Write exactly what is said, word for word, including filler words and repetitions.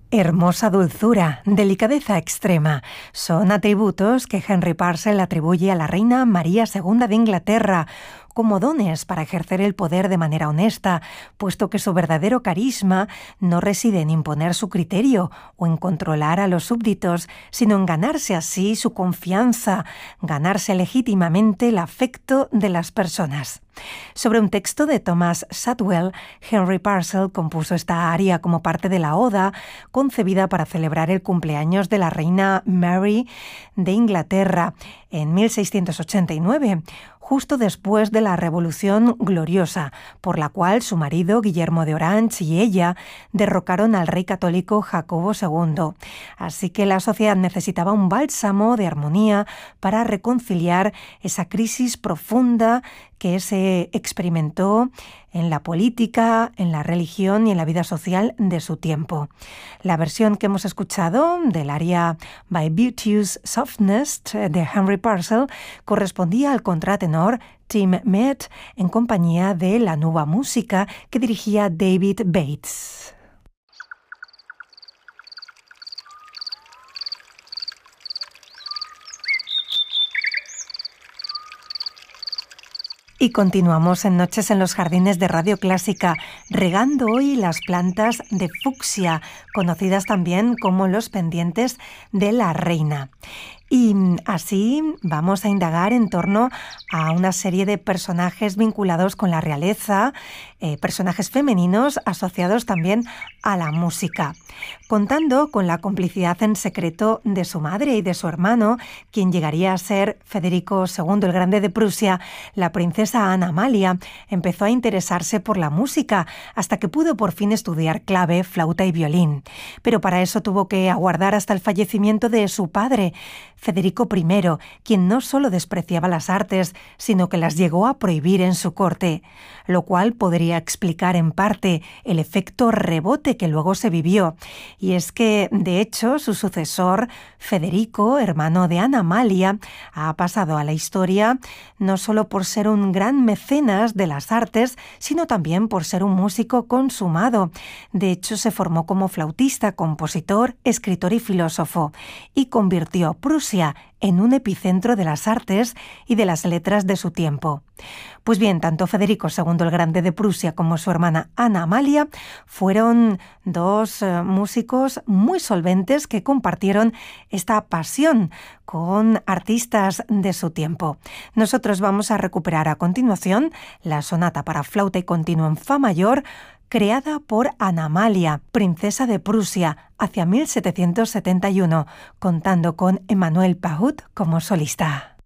Hermosa dulzura, delicadeza extrema, son atributos que Henry Purcell atribuye a la reina María segunda de Inglaterra como dones para ejercer el poder de manera honesta, puesto que su verdadero carisma no reside en imponer su criterio o en controlar a los súbditos, sino en ganarse así su confianza, ganarse legítimamente el afecto de las personas. Sobre un texto de Thomas Sutwell, Henry Purcell compuso esta aria como parte de la oda concebida para celebrar el cumpleaños de la reina Mary de Inglaterra en mil seiscientos ochenta y nueve, justo después de la Revolución Gloriosa, por la cual su marido Guillermo de Orange y ella derrocaron al rey católico Jacobo segundo. Así que la sociedad necesitaba un bálsamo de armonía para reconciliar esa crisis profunda que se experimentó en la política, en la religión y en la vida social de su tiempo. La versión que hemos escuchado del aria By Beauty's Softness de Henry Purcell correspondía al contratenor Tim Met en compañía de la nueva música que dirigía David Bates. Y continuamos en Noches en los Jardines de Radio Clásica, regando hoy las plantas de fucsia, conocidas también como los pendientes de la reina. Y así vamos a indagar en torno a una serie de personajes vinculados con la realeza, eh, personajes femeninos asociados también a la música, contando con la complicidad en secreto de su madre y de su hermano, quien llegaría a ser Federico segundo el Grande de Prusia. La princesa Ana Amalia empezó a interesarse por la música hasta que pudo por fin estudiar clave, flauta y violín. Pero para eso tuvo que aguardar hasta el fallecimiento de su padre, Federico primero, quien no solo despreciaba las artes, sino que las llegó a prohibir en su corte, lo cual podría explicar en parte el efecto rebote que luego se vivió. Y es que, de hecho, su sucesor, Federico, hermano de Ana Amalia, ha pasado a la historia no solo por ser un gran mecenas de las artes, sino también por ser un músico consumado. De hecho, se formó como flautista, compositor, escritor y filósofo, y convirtió Prusia en un epicentro de las artes y de las letras de su tiempo. Pues bien, tanto Federico segundo el Grande de Prusia como su hermana Ana Amalia fueron dos eh, músicos muy solventes que compartieron esta pasión con artistas de su tiempo. Nosotros vamos a recuperar a continuación la sonata para flauta y continuo en fa mayor, creada por Ana Amalia, princesa de Prusia, hacia mil setecientos setenta y uno, contando con Emmanuel Pahud como solista.